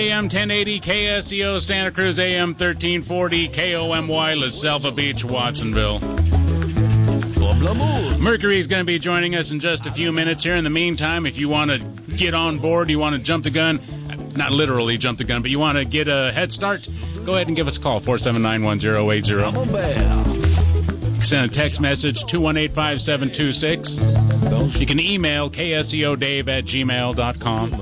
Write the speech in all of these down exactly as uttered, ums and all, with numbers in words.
A M ten eighty, K S E O, Santa Cruz, A M thirteen forty, K O M Y, La Selva Beach, Watsonville. Mercury's going to be joining us in just a few minutes here. In the meantime, if you want to get on board, you want to jump the gun, not literally jump the gun, but you want to get a head start, go ahead and give us a call, four seven nine, one zero eight zero. Send a text message, two one eight, five seven two six. You can email K S E O Dave at gmail dot com.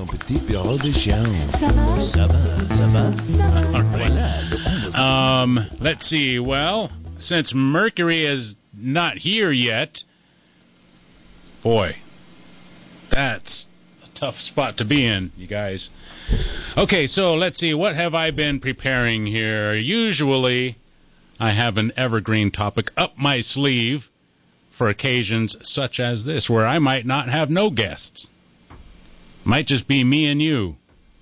Um, let's see. Well, since Mercury is not here yet, boy, that's a tough spot to be in, you guys. Okay, so let's see. What have I been preparing here? Usually, I have an evergreen topic up my sleeve for occasions such as this, where I might not have no guests. Might just be me and you.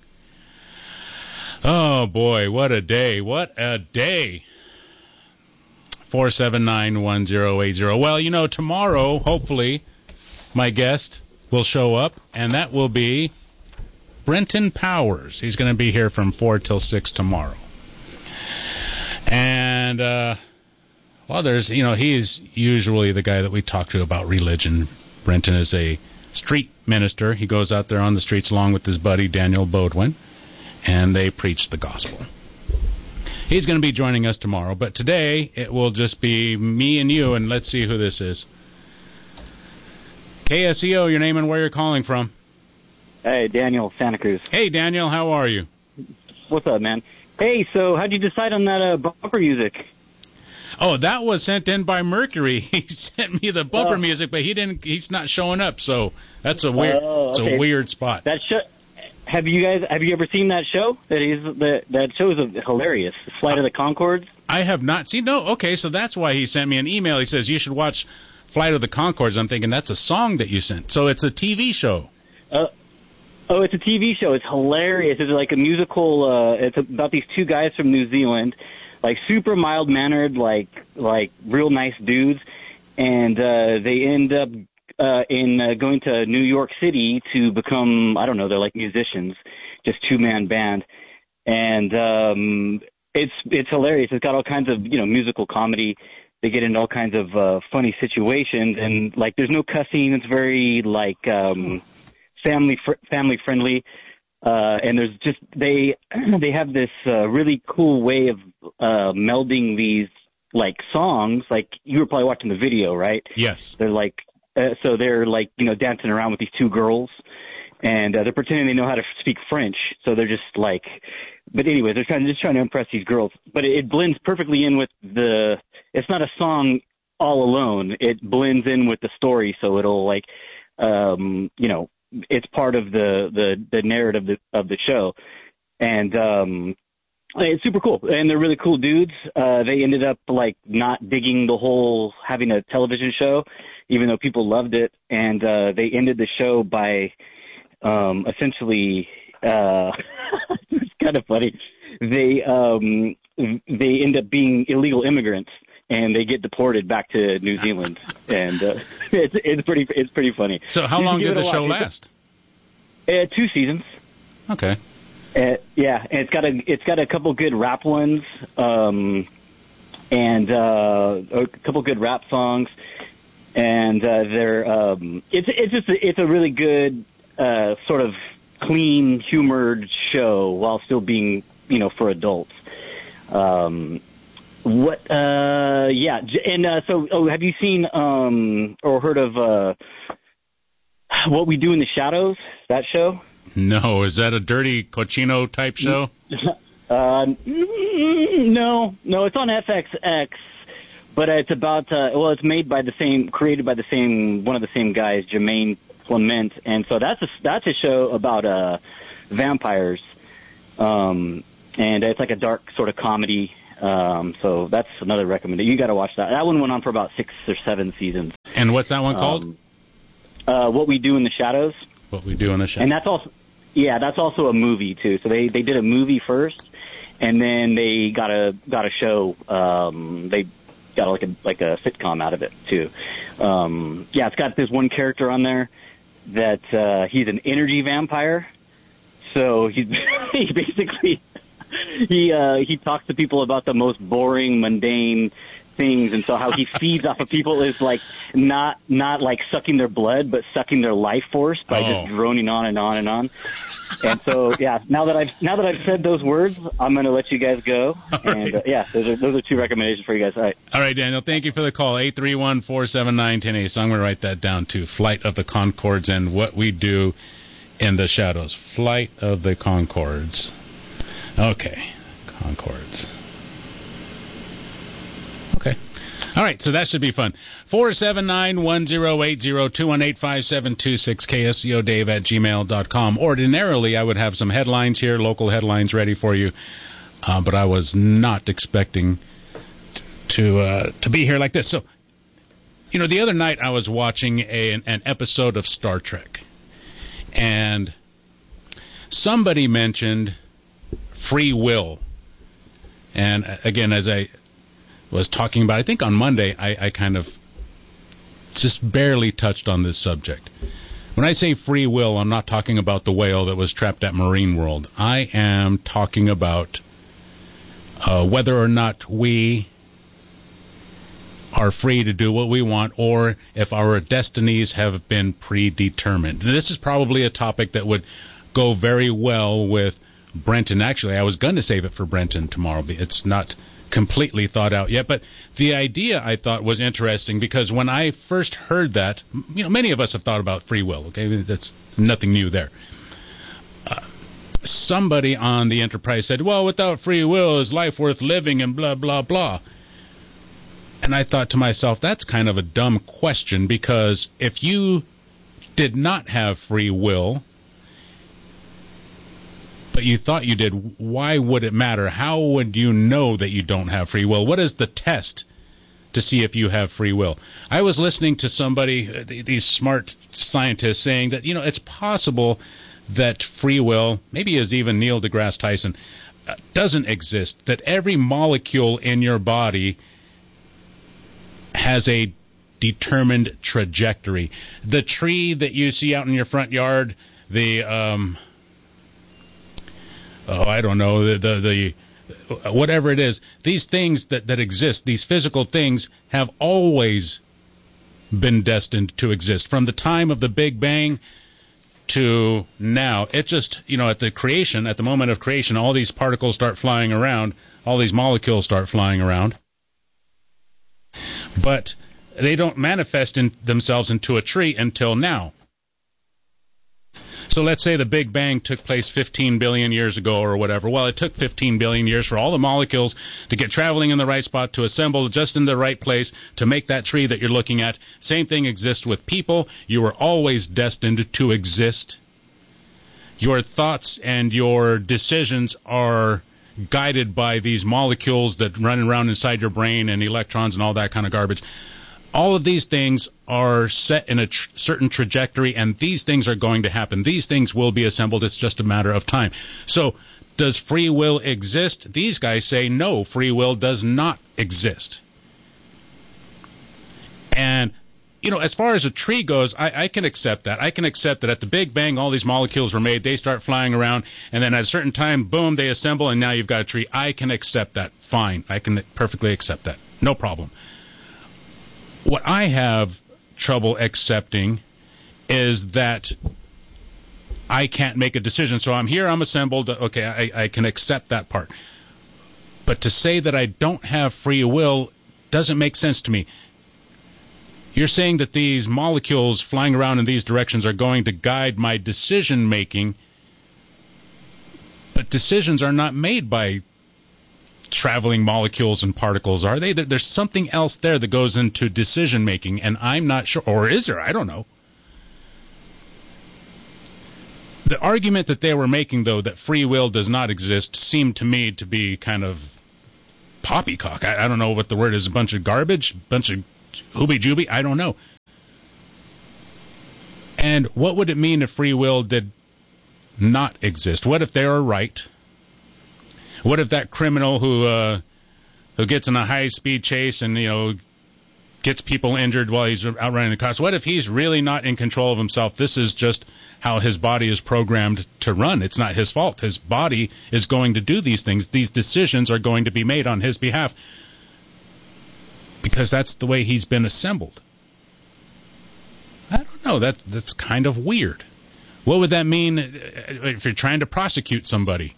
Oh, boy, what a day. What a day. four seven nine, one zero eight zero. Well, you know, tomorrow, hopefully, my guest will show up, and that will be Brenton Powers. He's going to be here from four till six tomorrow. And, uh, well, there's, you know, he's usually the guy that we talk to about religion. Brenton is a street minister. He goes out there on the streets along with his buddy Daniel Bodwin, and they preach the gospel. He's going to be joining us tomorrow, but today it will just be me and you, and let's see who this is. K S E O, your name and where you're calling from. Hey, Daniel, Santa Cruz. Hey, Daniel, how are you? What's up, man? Hey, so how'd you decide on that uh, bumper music? Oh, that was sent in by Mercury. He sent me the bumper uh, music, but he didn't. He's not showing up, so that's a weird. Oh, okay. It's a weird spot. That show. Have you guys? Have you ever seen that show? That is that that show is hilarious. Flight of the Conchords. I have not seen. No, okay, so that's why he sent me an email. He says you should watch Flight of the Conchords. I'm thinking that's a song that you sent. So it's a T V show. Uh, oh, it's a T V show. It's hilarious. It's like a musical. Uh, it's about these two guys from New Zealand, like super mild mannered, like like real nice dudes, and uh, they end up. Uh, in uh, going to New York City to become, I don't know, they're like musicians, just two-man band. And um, it's it's hilarious. It's got all kinds of, you know, musical comedy. They get into all kinds of uh, funny situations. And, like, there's no cussing. It's very, like, um, family fr- family friendly. Uh, and there's just, they, they have this uh, really cool way of uh, melding these, like, songs. Like, you were probably watching the video, right? Yes. They're like, Uh, so they're like, you know, dancing around with these two girls, and uh, they're pretending they know how to speak French. So they're just like, but anyway, they're trying, just trying to impress these girls. But it, it blends perfectly in with the. It's not a song all alone. It blends in with the story, so it'll like, um, you know, it's part of the the, the narrative of the, of the show, and um, it's super cool. And they're really cool dudes. Uh, they ended up like not digging the whole having a television show, even though people loved it, and uh, they ended the show by um, essentially, uh, it's kind of funny. They um, they end up being illegal immigrants, and they get deported back to New Zealand, and uh, it's it's pretty it's pretty funny. So how long did the show last? Uh, two seasons. Okay. Uh, yeah, and it's got a it's got a couple good rap ones, um, and uh, a couple good rap songs. And uh, they're um, it's it's just a, it's a really good uh, sort of clean, humored show while still being, you know, for adults. Um, what? Uh, yeah, and uh, so oh, have you seen um, or heard of uh, What We Do in the Shadows? That show? No, is that a dirty cochino type show? uh, no, no, it's on F X X. But it's about, uh, well, it's made by the same, created by the same, one of the same guys, Jermaine Clement. And so that's a, that's a show about, uh, vampires. Um, and it's like a dark sort of comedy. Um, so that's another recommendation. You got to watch that. That one went on for about six or seven seasons. And what's that one called? Um, uh, What We Do in the Shadows. What We Do in the Shadows. And that's also, yeah, that's also a movie too. So they, they did a movie first, and then they got a, got a show, um, they, got like a like a sitcom out of it too. Um, yeah, it's got this one character on there that uh, he's an energy vampire. So he he basically he uh, he talks to people about the most boring, mundane things, and so how he feeds off of people is like not not like sucking their blood, but sucking their life force by oh. just droning on and on and on. And so, yeah, now that I've now that I've said those words, I'm going to let you guys go. All and right. uh, yeah, those are those are two recommendations for you guys. All right. All right, Daniel. Thank you for the call. Eight three one four seven nine ten eight. So I'm going to write that down too. Flight of the Conchords and what we do in the shadows. Flight of the Conchords. Okay, Conchords. Okay. All right, so that should be fun. four seven nine, one zero eight zero, two one eight, five seven two six, K S C O Dave at gmail dot com. Ordinarily, I would have some headlines here, local headlines ready for you, uh, but I was not expecting to uh, to be here like this. So, you know, the other night I was watching a, an, an episode of Star Trek, and somebody mentioned free will. And, uh, again, as I was talking about, I think on Monday, I, I kind of just barely touched on this subject. When I say free will, I'm not talking about the whale that was trapped at Marine World. I am talking about uh, whether or not we are free to do what we want, or if our destinies have been predetermined. This is probably a topic that would go very well with Brenton. Actually, I was going to save it for Brenton tomorrow. It's not completely thought out yet, but the idea I thought was interesting because when I first heard that, you know, many of us have thought about free will. Okay, that's nothing new there. Uh, somebody on the Enterprise said, "Well, without free will, is life worth living?" and blah blah blah. And I thought to myself, that's kind of a dumb question, because if you did not have free will, but you thought you did, why would it matter? How would you know that you don't have free will? What is the test to see if you have free will? I was listening to somebody, these smart scientists, saying that, you know, it's possible that free will, maybe as even Neil deGrasse Tyson, uh, doesn't exist, that every molecule in your body has a determined trajectory. The tree that you see out in your front yard, the... um Oh, I don't know, the, the the whatever it is, these things that, that exist, these physical things, have always been destined to exist. From the time of the Big Bang to now, it just, you know, at the creation, at the moment of creation, all these particles start flying around, all these molecules start flying around, but they don't manifest in themselves into a tree until now. So let's say the Big Bang took place fifteen billion years ago or whatever. Well, it took fifteen billion years for all the molecules to get traveling in the right spot, to assemble just in the right place, to make that tree that you're looking at. Same thing exists with people. You were always destined to exist. Your thoughts and your decisions are guided by these molecules that run around inside your brain, and electrons and all that kind of garbage. All of these things are set in a tr- certain trajectory, and these things are going to happen. These things will be assembled. It's just a matter of time. So, does free will exist? These guys say no, free will does not exist. And, you know, as far as a tree goes, I, I can accept that. I can accept that at the Big Bang, all these molecules were made, they start flying around, and then at a certain time, boom, they assemble, and now you've got a tree. I can accept that. Fine. I can perfectly accept that. No problem. What I have trouble accepting is that I can't make a decision. So I'm here, I'm assembled, okay, I, I can accept that part. But to say that I don't have free will doesn't make sense to me. You're saying that these molecules flying around in these directions are going to guide my decision-making, but decisions are not made by traveling molecules and particles, are they? There's something else there that goes into decision making, and I'm not sure, or is there? I don't know. The argument that they were making, though, that free will does not exist, seemed to me to be kind of poppycock. I, I don't know what the word is, a bunch of garbage, a bunch of hooby-jooby, I don't know. And what would it mean if free will did not exist? What if they were right? What if that criminal who uh, who gets in a high-speed chase and, you know, gets people injured while he's outrunning the cops, what if he's really not in control of himself? This is just how his body is programmed to run. It's not his fault. His body is going to do these things. These decisions are going to be made on his behalf because that's the way he's been assembled. I don't know. That, that's kind of weird. What would that mean if you're trying to prosecute somebody?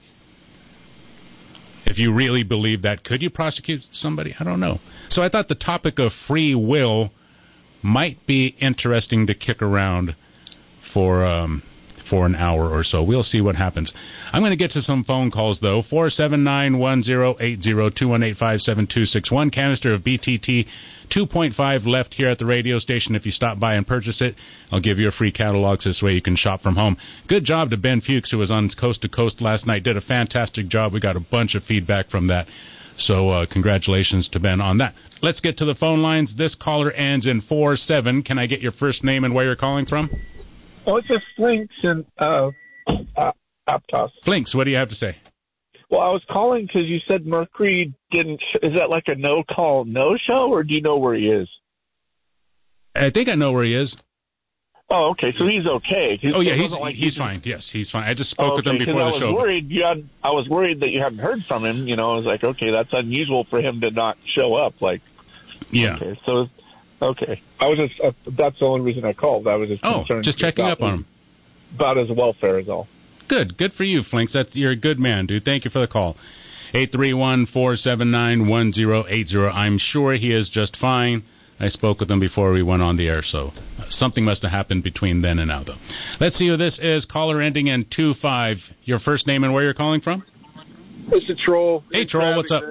If you really believe that, could you prosecute somebody? I don't know. So I thought the topic of free will might be interesting to kick around for um, for an hour or so. We'll see what happens. I'm going to get to some phone calls, though. four seven nine, one zero eight zero, two one eight, five seven two six one. Canister of B T T two point five left here at the radio station. If you stop by and purchase it, I'll give you a free catalog, so this way you can shop from home. Good job to Ben Fuchs, who was on Coast to Coast last night. Did a fantastic job. We got a bunch of feedback from that. So uh, congratulations to Ben on that. Let's get to the phone lines. This caller ends in four seven. Can I get your first name and where you're calling from? Oh, it's just Flinks and uh, uh, Aptos. Flinks, what do you have to say? Well, I was calling because you said Mercury didn't. Sh- is that like a no-call, no-show, or do you know where he is? I think I know where he is. Oh, okay. So he's okay. He's, oh, yeah, he's like he's fine. Yes, he's fine. I just spoke oh, okay, with him before I the was show. Worried you had, I was worried that you hadn't heard from him. You know, I was like, okay, that's unusual for him to not show up. Like, yeah. Okay, so, okay. I was just, uh, that's the only reason I called. I was just oh, concerned. just checking up on him. About his welfare is all. Good. Good for you, Flinks. That's, you're a good man, dude. Thank you for the call. eight three one, four seven nine, one zero eight zero. I'm sure he is just fine. I spoke with him before we went on the air, so something must have happened between then and now, though. Let's see who this is. Caller ending in two five. Your first name and where you're calling from? It's a troll. Hey, it's troll, what's up?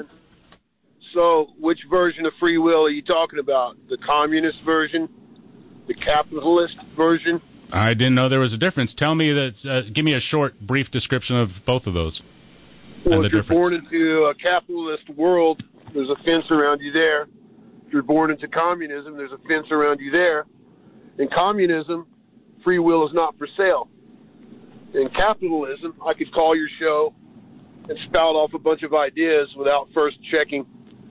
So, which version of free will are you talking about? The communist version? The capitalist version? I didn't know there was a difference. Tell me that. Uh, give me a short, brief description of both of those. Well, and the if you're difference. born into a capitalist world, there's a fence around you there. If you're born into communism, there's a fence around you there. In communism, free will is not for sale. In capitalism, I could call your show and spout off a bunch of ideas without first checking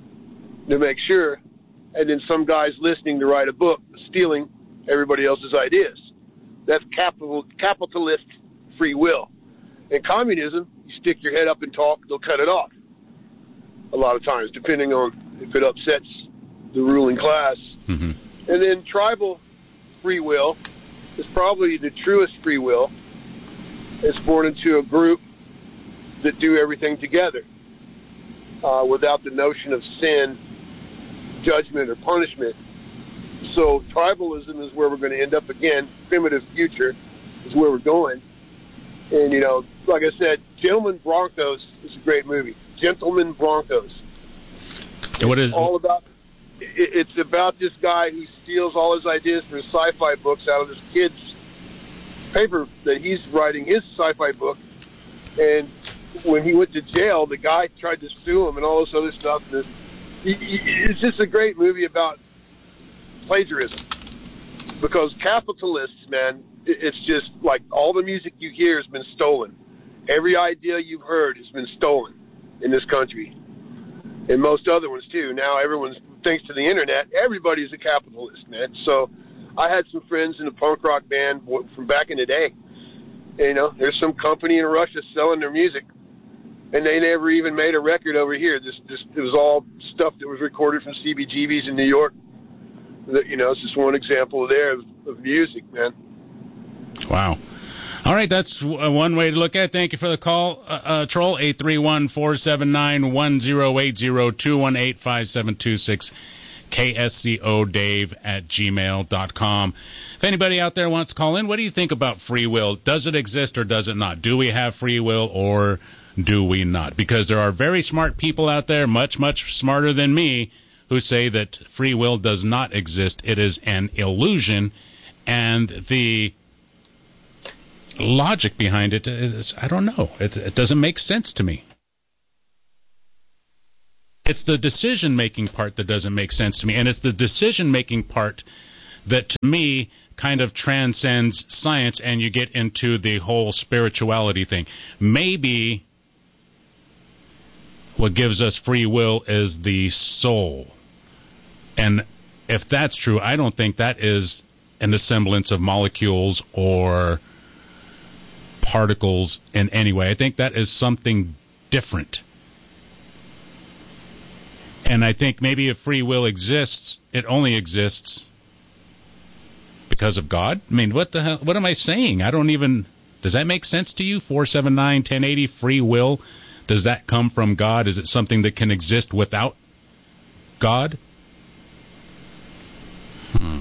to make sure, and then some guy's listening to write a book, stealing everybody else's ideas. That's capital, capitalist free will. In communism, you stick your head up and talk, they'll cut it off. A lot of times, depending on if it upsets the ruling class. Mm-hmm. And then tribal free will is probably the truest free will. It's born into a group that do everything together uh, without the notion of sin, judgment, or punishment. So tribalism is where we're going to end up again. Primitive future is where we're going. And, you know, like I said, Gentlemen Broncos is a great movie. Gentlemen Broncos. And what is all about? It's about this guy who steals all his ideas for his sci-fi books out of this kid's paper that he's writing his sci-fi book. And when he went to jail, the guy tried to sue him and all this other stuff. And it's just a great movie about plagiarism. Because capitalists, man, it's just like all the music you hear has been stolen. Every idea you've heard has been stolen in this country. And most other ones, too. Now everyone's, thanks to the internet, everybody's a capitalist, man. So I had some friends in a punk rock band from back in the day. And, you know, there's some company in Russia selling their music, and they never even made a record over here. This, this, it was all stuff that was recorded from C B G B's in New York. You know, it's just one example there of, of music, man. Wow. All right, that's one way to look at it. Thank you for the call, uh, uh, Troll. eight three one, four seven nine, one zero eight zero, two one eight, five seven two six, K S C O Dave at gmail dot com. If anybody out there wants to call in, what do you think about free will? Does it exist or does it not? Do we have free will or do we not? Because there are very smart people out there, much, much smarter than me, who say that free will does not exist. It is an illusion, and the logic behind it is, I don't know. It, it doesn't make sense to me. It's the decision-making part that doesn't make sense to me, and it's the decision-making part that, to me, kind of transcends science, and you get into the whole spirituality thing. Maybe what gives us free will is the soul. And if that's true, I don't think that is an assemblance of molecules or particles in any way. I think that is something different. And I think maybe if free will exists, it only exists because of God. I mean, what the hell? What am I saying? I don't even... Does that make sense to you? four seven nine, ten eighty, free will. Does that come from God? Is it something that can exist without God? Hmm.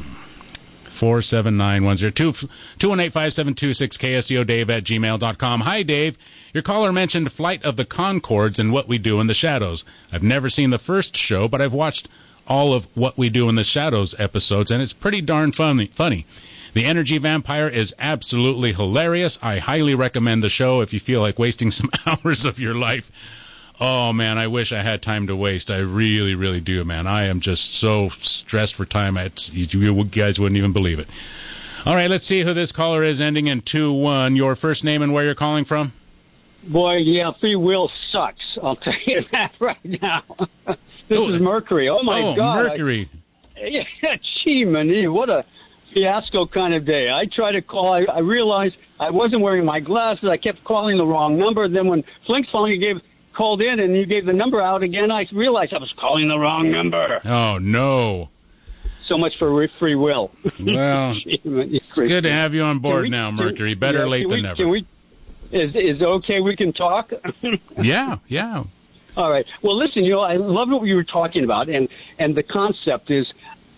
four seven nine one zero two two one eight five seven two six K S E O Dave at gmail dot com. Hi, Dave. Your caller mentioned Flight of the Conchords and What We Do in the Shadows. I've never seen the first show, but I've watched all of What We Do in the Shadows episodes, and it's pretty darn funny. funny. The Energy Vampire is absolutely hilarious. I highly recommend the show if you feel like wasting some hours of your life. Oh, man, I wish I had time to waste. I really, really do, man. I am just so stressed for time. It's, you guys wouldn't even believe it. All right, let's see who this caller is, ending in two one. Your first name and where you're calling from? Boy, yeah, free will sucks. I'll tell you that right now. This oh, is Mercury. Oh, my oh, God. Mercury. I, yeah, gee, man, what a fiasco kind of day. I tried to call. I, I realized I wasn't wearing my glasses. I kept calling the wrong number. Then when Flinks finally gave... called in and you gave the number out again, I realized I was calling the wrong number. Oh, no. So much for free will. Well, it's good to have you on board we, now, Mercury. Better yeah, late than we, never. Can we, is, is it okay we can talk? yeah, yeah. All right. Well, listen, you know, I love what you were talking about, and, and the concept is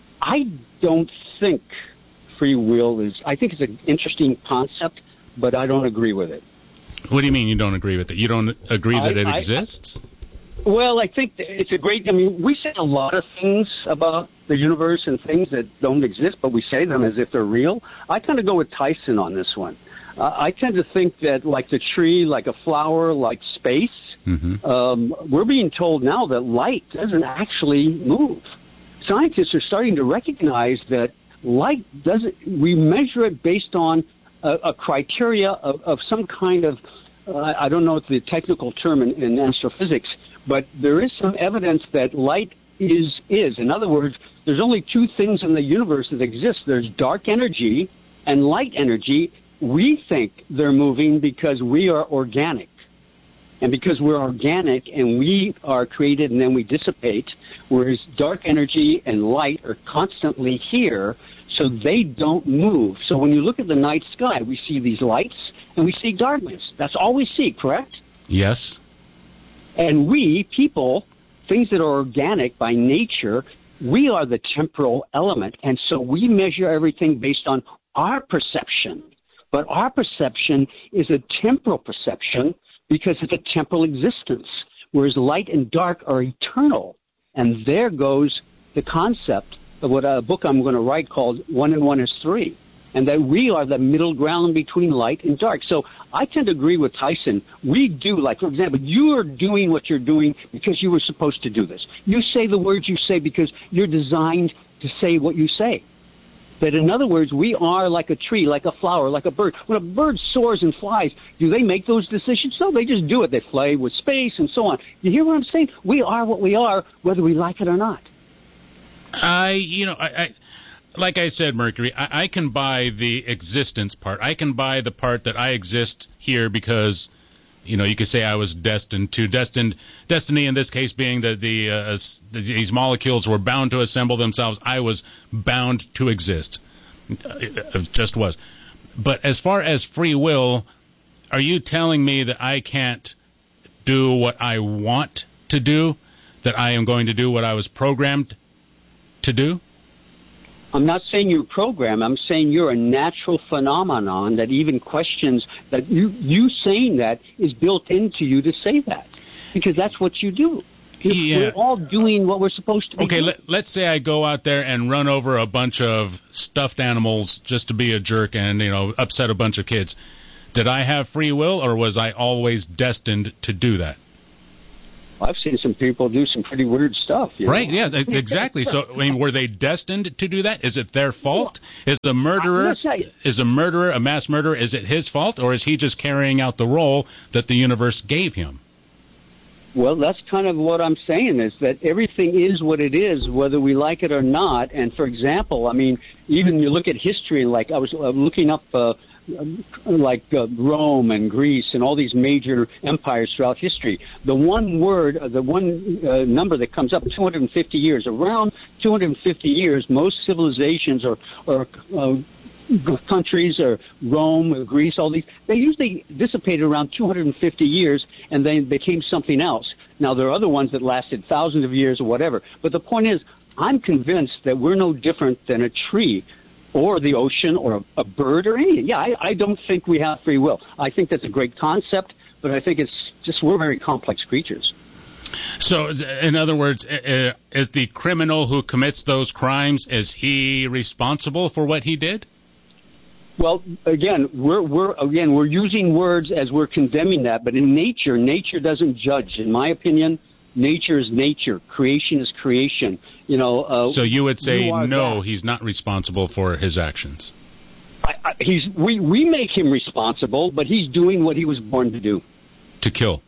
I don't think free will is, I think it's an interesting concept, but I don't agree with it. What do you mean you don't agree with it? You don't agree that I, it exists? I, well, I think it's a great... I mean, we say a lot of things about the universe and things that don't exist, but we say them as if they're real. I kind of go with Tyson on this one. Uh, I tend to think that like the tree, like a flower, like space, mm-hmm. um, we're being told now that light doesn't actually move. Scientists are starting to recognize that light doesn't... We measure it based on a, a criteria of, of some kind of... Uh, I don't know the technical term in, in astrophysics, but there is some evidence that light is is. In other words, there's only two things in the universe that exist. There's dark energy and light energy. We think they're moving because we are organic. And because we're organic and we are created and then we dissipate, whereas dark energy and light are constantly here, so they don't move. So when you look at the night sky, we see these lights and we see darkness. That's all we see, correct? Yes. And we, people, things that are organic by nature, we are the temporal element. And so we measure everything based on our perception. But our perception is a temporal perception because it's a temporal existence, whereas light and dark are eternal. And there goes the concept of what a book I'm going to write called One and One is Three, and that we are the middle ground between light and dark. So I tend to agree with Tyson. We do, like, for example, you are doing what you're doing because you were supposed to do this. You say the words you say because you're designed to say what you say. But in other words, we are like a tree, like a flower, like a bird. When a bird soars and flies, do they make those decisions? No, they just do it. They play with space and so on. You hear what I'm saying? We are what we are, whether we like it or not. I, you know, I, I like I said, Mercury, I, I can buy the existence part. I can buy the part that I exist here because, you know, you could say I was destined to. Destined, destiny in this case being that the, uh, these molecules were bound to assemble themselves. I was bound to exist. It just was. But as far as free will, are you telling me that I can't do what I want to do? That I am going to do what I was programmed to do? I'm not saying you're programmed. I'm saying you're a natural phenomenon that even questions that you you saying that is built into you to say that because that's what you do. Yeah. We're all doing what we're supposed to be okay, doing. Let, let's say I go out there and run over a bunch of stuffed animals just to be a jerk and, you know, upset a bunch of kids. Did I have free will or was I always destined to do that? I've seen some people do some pretty weird stuff. You know? Right, yeah, exactly. So, I mean, were they destined to do that? Is it their fault? Is the murderer, is a murderer, a mass murderer, is it his fault, or is he just carrying out the role that the universe gave him? Well, that's kind of what I'm saying, is that everything is what it is, whether we like it or not. And, for example, I mean, even you look at history, like I was uh, looking up uh, like uh, Rome and Greece and all these major empires throughout history, the one word, uh, the one uh, number that comes up, two hundred fifty years. Around two hundred fifty years, most civilizations or, or uh, countries, or Rome, or Greece, all these, they usually dissipated around two hundred fifty years and then became something else. Now, there are other ones that lasted thousands of years or whatever. But the point is, I'm convinced that we're no different than a tree or the ocean or a, a bird or anything. Yeah, I, I don't think we have free will. I think that's a great concept, but I think it's just we're very complex creatures. So, in other words, uh, is the criminal who commits those crimes, is he responsible for what he did? Well, again, we're we're again we're using words as we're condemning that, but in nature, nature doesn't judge. In my opinion, nature is nature. Creation is creation. You know. Uh, so you would say you no, that. he's not responsible for his actions. I, I, he's we we make him responsible, but he's doing what he was born to do. To kill.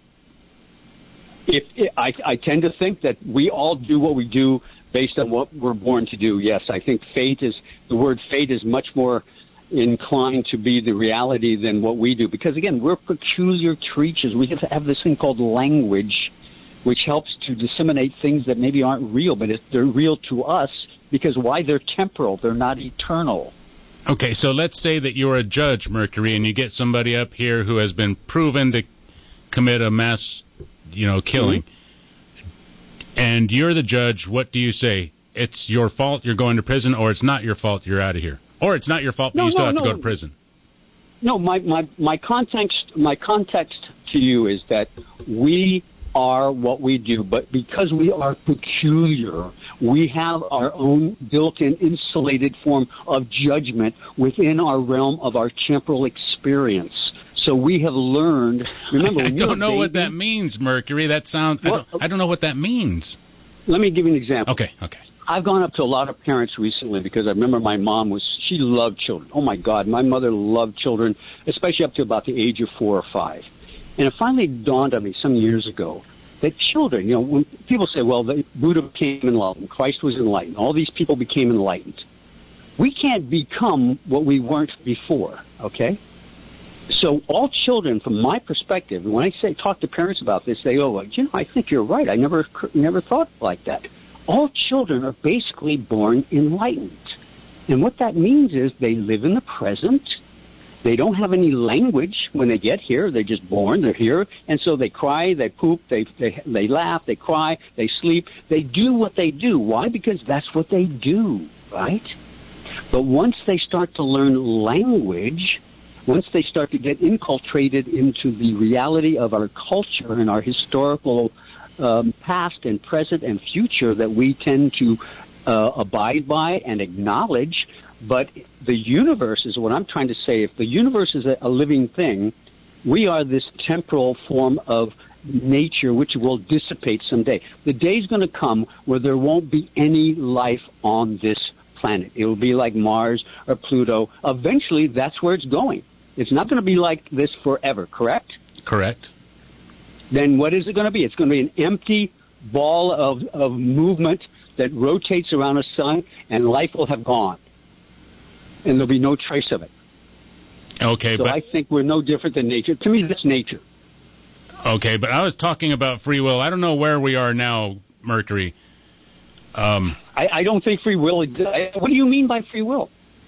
If, if I, I tend to think that we all do what we do based on what we're born to do. Yes, I think fate is the word fate is much more inclined to be the reality than what we do, because again, we're peculiar creatures. We have to have this thing called language, which helps to disseminate things that maybe aren't real, but it's, they're real to us because why? They're temporal. They're not eternal. Okay, so let's say that you're a judge, Mercury, and you get somebody up here who has been proven to commit a mass, you know, killing, mm-hmm. and you're the judge. What do you say? It's your fault, you're going to prison, or it's not your fault, you're out of here? Or it's not your fault, but no, you still no, have no. to go to prison. No, my, my, my context my context to you is that we are what we do, but because we are peculiar, we have our own built-in insulated form of judgment within our realm of our temporal experience. So we have learned. Remember, I don't know baby, what that means, Mercury. That sounds. Well, I, don't, I don't know what that means. Let me give you an example. Okay. Okay. I've gone up to a lot of parents recently because I remember my mom was, she loved children. Oh my God, my mother loved children, especially up to about the age of four or five. And it finally dawned on me some years ago that children, you know, when people say, well, the Buddha became enlightened, Christ was enlightened, all these people became enlightened. We can't become what we weren't before, okay? So all children, from my perspective, when I say talk to parents about this, they go, well, you know, I think you're right. I never never thought like that. All children are basically born enlightened. And what that means is they live in the present. They don't have any language when they get here. They're just born. They're here. And so they cry, they poop, they, they, they laugh, they cry, they sleep. They do what they do. Why? Because that's what they do, right? But once they start to learn language, once they start to get infiltrated into the reality of our culture and our historical Um, past and present and future that we tend to uh, abide by and acknowledge, but the universe is what I'm trying to say. If the universe is a, a living thing, we are this temporal form of nature which will dissipate someday. The day's going to come where there won't be any life on this planet. It will be like Mars or Pluto. Eventually, that's where it's going. It's not going to be like this forever, correct? Correct. Then what is it going to be? It's going to be an empty ball of, of movement that rotates around a sun, and life will have gone. And there'll be no trace of it. Okay, so but... I think we're no different than nature. To me, that's nature. Okay, but I was talking about free will. I don't know where we are now, Mercury. Um, I, I don't think free will... What do you mean by free will?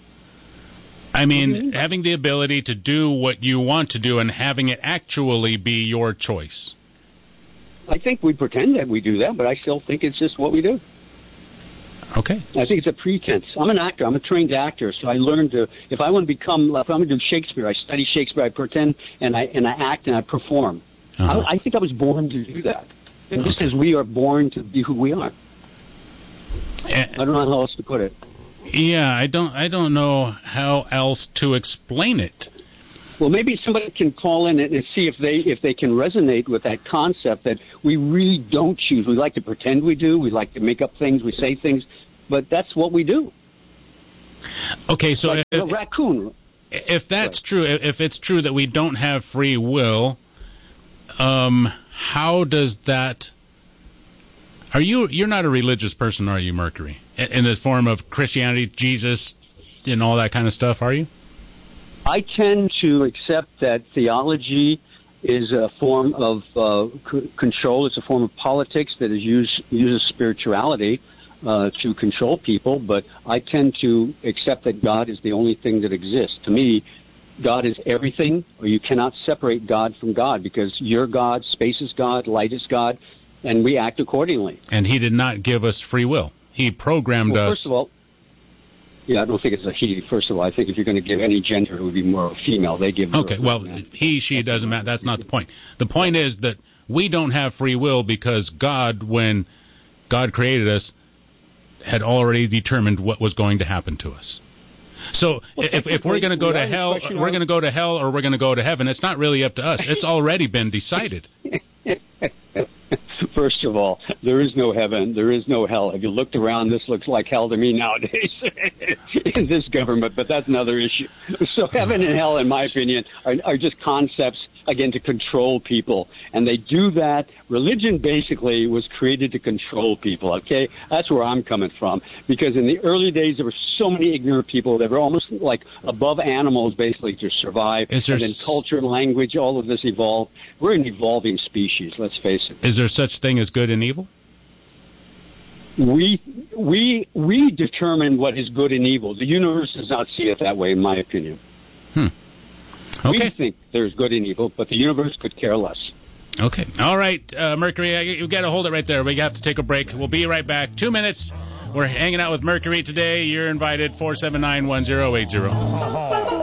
I mean, having the ability to do what you want to do and having it actually be your choice. I think we pretend that we do that, but I still think it's just what we do. Okay. I think it's a pretense. I'm an actor. I'm a trained actor, so I learned to, if I want to become, if I'm going to do Shakespeare, I study Shakespeare, I pretend, and I and I act and I perform. Uh-huh. I, I think I was born to do that. And okay. Just as we are born to be who we are. Uh, I don't know how else to put it. Yeah, I don't I don't know how else to explain it. Well, maybe somebody can call in and see if they if they can resonate with that concept that we really don't choose. We like to pretend we do. We like to make up things. We say things, but that's what we do. Okay, so like if, a raccoon. If that's right. true, if it's true that we don't have free will, um, how does that? Are you you're not a religious person, are you, Mercury? In the form of Christianity, Jesus, and all that kind of stuff, are you? I tend to accept that theology is a form of uh, c- control. It's a form of politics that is used, uses spirituality uh, to control people. But I tend to accept that God is the only thing that exists. To me, God is everything, or you cannot separate God from God, because you're God, space is God, light is God, and we act accordingly. And he did not give us free will. He programmed well, us. First of all, yeah, I don't think it's a he. First of all, I think if you're going to give any gender, it would be more a female. They give. Okay, well, he, she, doesn't matter. That's not the point. The point is that we don't have free will because God, when God created us, had already determined what was going to happen to us. So well, if, if we're going to go to hell, we're going to go to hell, or we're going to go to heaven. It's not really up to us. It's already been decided. First of all, there is no heaven, there is no hell. Have you looked around? This looks like hell to me nowadays in this government, but that's another issue. So heaven and hell, in my opinion, are, are just concepts, again, to control people. And they do that. Religion basically was created to control people, okay? That's where I'm coming from. Because in the early days, there were so many ignorant people that were almost like above animals, basically, to survive. Is there and then culture and language, all of this evolved. We're an evolving species, let's face it. Is there such thing as good and evil? We we we determine what is good and evil. The universe does not see it that way, in my opinion. Hmm. Okay. We think there's good and evil, but the universe could care less. Okay. All right, uh, Mercury, you've got to hold it right there. We have to take a break. We'll be right back. Two minutes. We're hanging out with Mercury today. You're invited, four seven nine, one zero eight zero.